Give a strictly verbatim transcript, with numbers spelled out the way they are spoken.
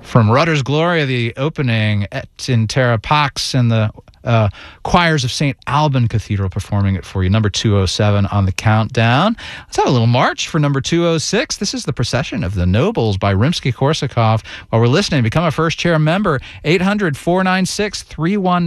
From Rudder's Gloria, the opening Et in Terra Pax, and the uh, choirs of Saint Alban Cathedral performing it for you. Number two oh seven on the countdown. Let's have a little march for number two oh six. This is The Procession of the Nobles by Rimsky-Korsakov. While we're listening, become a first chair member, eight hundred, four nine six, three one